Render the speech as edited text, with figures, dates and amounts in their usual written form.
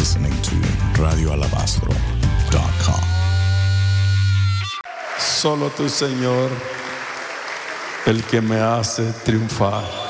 listening to radioalabastro.com. Solo tú, Señor, el que me hace triunfar.